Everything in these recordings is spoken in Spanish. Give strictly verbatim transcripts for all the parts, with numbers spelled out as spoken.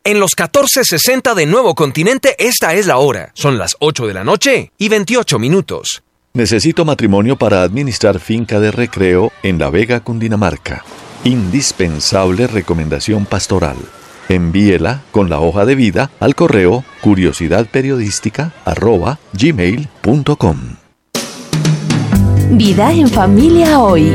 En los catorce sesenta de Nuevo Continente, esta es la hora. Son las ocho de la noche y veintiocho minutos. Necesito matrimonio para administrar finca de recreo en La Vega, Cundinamarca. Indispensable recomendación pastoral. Envíela con la hoja de vida al correo curiosidadperiodística arroba gmail punto com. Vida en familia hoy.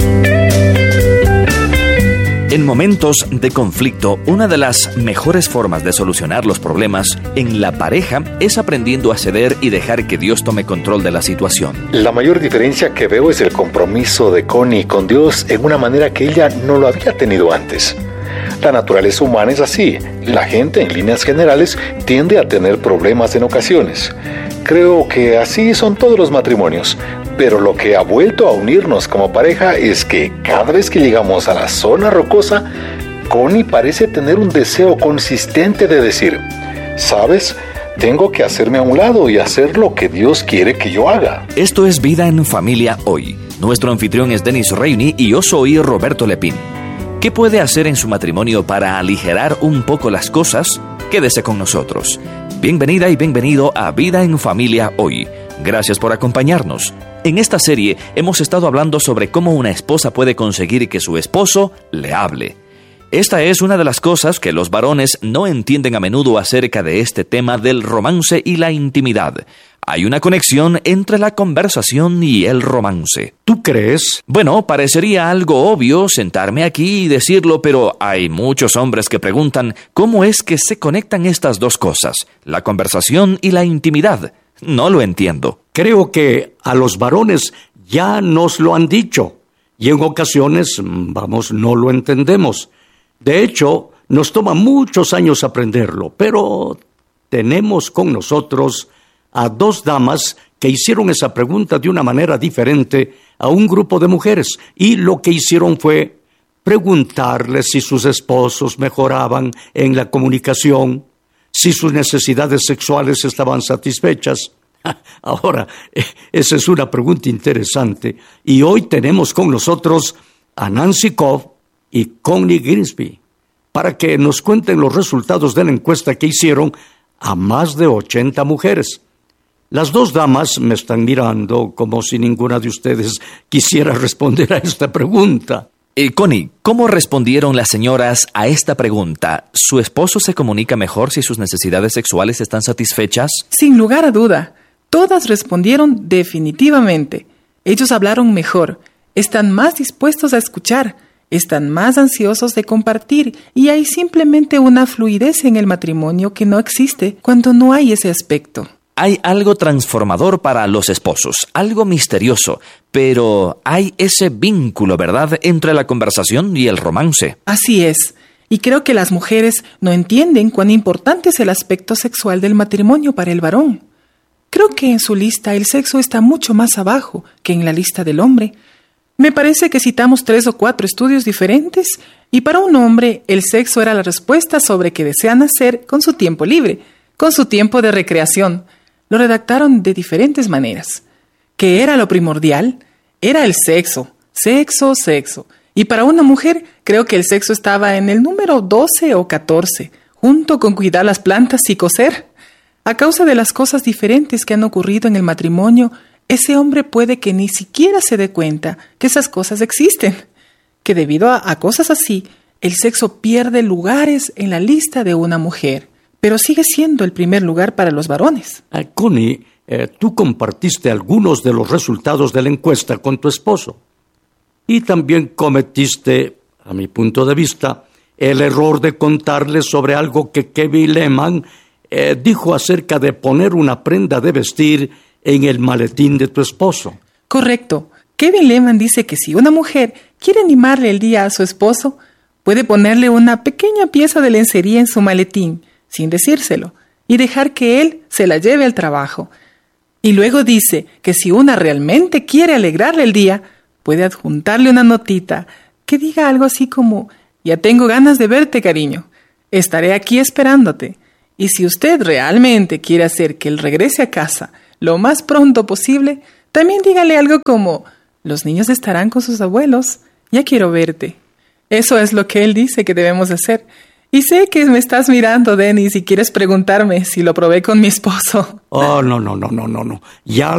En momentos de conflicto, una de las mejores formas de solucionar los problemas en la pareja es aprendiendo a ceder y dejar que Dios tome control de la situación. La mayor diferencia que veo es el compromiso de Connie con Dios en una manera que ella no lo había tenido antes. La naturaleza humana es así. La gente, en líneas generales, tiende a tener problemas en ocasiones. Creo que así son todos los matrimonios. Pero lo que ha vuelto a unirnos como pareja es que cada vez que llegamos a la zona rocosa, Connie parece tener un deseo consistente de decir: ¿sabes? Tengo que hacerme a un lado y hacer lo que Dios quiere que yo haga. Esto es Vida en Familia Hoy. Nuestro anfitrión es Denis Reini y yo soy Roberto Lepín. ¿Qué puede hacer en su matrimonio para aligerar un poco las cosas? Quédese con nosotros. Bienvenida y bienvenido a Vida en Familia Hoy. Gracias por acompañarnos. En esta serie hemos estado hablando sobre cómo una esposa puede conseguir que su esposo le hable. Esta es una de las cosas que los varones no entienden a menudo acerca de este tema del romance y la intimidad. Hay una conexión entre la conversación y el romance. ¿Tú crees? Bueno, parecería algo obvio sentarme aquí y decirlo, pero hay muchos hombres que preguntan ¿cómo es que se conectan estas dos cosas, la conversación y la intimidad? No lo entiendo. Creo que a los varones ya nos lo han dicho y en ocasiones, vamos, no lo entendemos. De hecho, nos toma muchos años aprenderlo, pero tenemos con nosotros a dos damas que hicieron esa pregunta de una manera diferente a un grupo de mujeres, y lo que hicieron fue preguntarles si sus esposos mejoraban en la comunicación, si sus necesidades sexuales estaban satisfechas. Ahora, esa es una pregunta interesante, y hoy tenemos con nosotros a Nancy Cobb y Connie Grimsby para que nos cuenten los resultados de la encuesta que hicieron a más de ochenta mujeres. Las dos damas me están mirando como si ninguna de ustedes quisiera responder a esta pregunta. Eh, Connie, ¿cómo respondieron las señoras a esta pregunta? ¿Su esposo se comunica mejor si sus necesidades sexuales están satisfechas? Sin lugar a duda, todas respondieron definitivamente. Ellos hablaron mejor, están más dispuestos a escuchar, están más ansiosos de compartir, y hay simplemente una fluidez en el matrimonio que no existe cuando no hay ese aspecto. Hay algo transformador para los esposos, algo misterioso, pero hay ese vínculo, ¿verdad?, entre la conversación y el romance. Así es, y creo que las mujeres no entienden cuán importante es el aspecto sexual del matrimonio para el varón. Creo que en su lista el sexo está mucho más abajo que en la lista del hombre. Me parece que citamos tres o cuatro estudios diferentes, y para un hombre el sexo era la respuesta sobre qué desean hacer con su tiempo libre, con su tiempo de recreación. Lo redactaron de diferentes maneras. ¿Qué era lo primordial? Era el sexo, sexo, sexo. Y para una mujer, creo que el sexo estaba en el número doce o catorce, junto con cuidar las plantas y coser. A causa de las cosas diferentes que han ocurrido en el matrimonio, ese hombre puede que ni siquiera se dé cuenta que esas cosas existen. Que debido a, a cosas así, el sexo pierde lugares en la lista de una mujer, pero sigue siendo el primer lugar para los varones. Uh, Connie, eh, tú compartiste algunos de los resultados de la encuesta con tu esposo. Y también cometiste, a mi punto de vista, el error de contarle sobre algo que Kevin Lehman eh, dijo acerca de poner una prenda de vestir en el maletín de tu esposo. Correcto. Kevin Lehman dice que si una mujer quiere animarle el día a su esposo, puede ponerle una pequeña pieza de lencería en su maletín, sin decírselo, y dejar que él se la lleve al trabajo. Y luego dice que si una realmente quiere alegrarle el día, puede adjuntarle una notita que diga algo así como: ya tengo ganas de verte, cariño. Estaré aquí esperándote. Y si usted realmente quiere hacer que él regrese a casa lo más pronto posible, también dígale algo como: los niños estarán con sus abuelos, ya quiero verte. Eso es lo que él dice que debemos hacer. Y sé que me estás mirando, Dennis, y quieres preguntarme si lo probé con mi esposo. Oh, no, no, no, no, no, no. Ya